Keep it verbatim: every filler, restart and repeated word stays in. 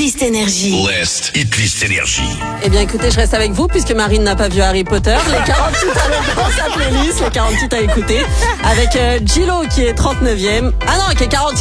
Hitlist Énergie. List. Hitlist Énergie. Eh bien écoutez, je reste avec vous puisque Marine n'a pas vu Harry Potter. Les quarante titres avec dans sa playlist, les quarante titres à écouter. Avec euh, Gillo qui est trente-neuvième. Ah non, qui est quarante